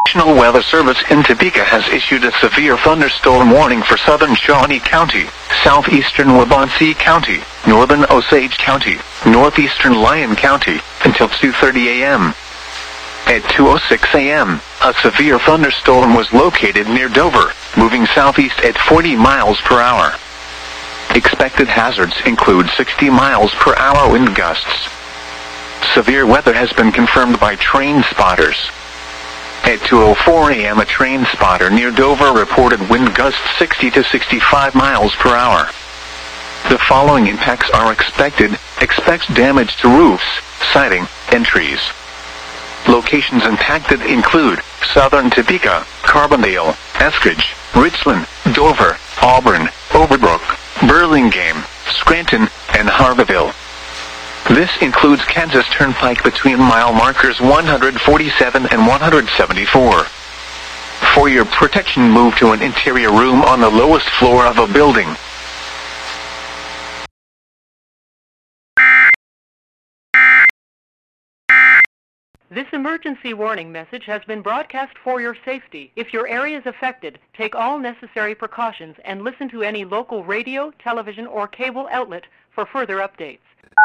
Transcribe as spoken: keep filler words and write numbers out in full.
National Weather Service in Topeka has issued a severe thunderstorm warning for southern Shawnee County, southeastern Waubonsee County, northern Osage County, northeastern Lyon County, until two thirty a m At two oh six a m, a severe thunderstorm was located near Dover, moving southeast at forty miles per hour. Expected hazards include sixty miles per hour wind gusts. Severe weather has been confirmed by train spotters. At two oh four a m a train spotter near Dover reported wind gusts sixty to sixty-five miles per hour. The following impacts are expected. Expect damage to roofs, siding, and trees. Locations impacted include southern Topeka, Carbondale, Eskridge, Richland, Dover, Auburn, Overbrook, Burlingame, Scranton, and Harveyville. This includes Kansas Turnpike between mile markers one forty-seven and one seventy-four. For your protection, move to an interior room on the lowest floor of a building. This emergency warning message has been broadcast for your safety. If your area is affected, take all necessary precautions and listen to any local radio, television, or cable outlet for further updates.